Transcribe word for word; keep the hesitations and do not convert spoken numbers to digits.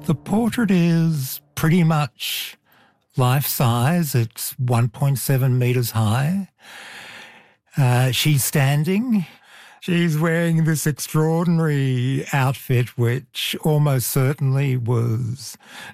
The portrait is pretty much life-size. It's one point seven metres high. Uh, she's standing. She's wearing this extraordinary outfit which almost certainly was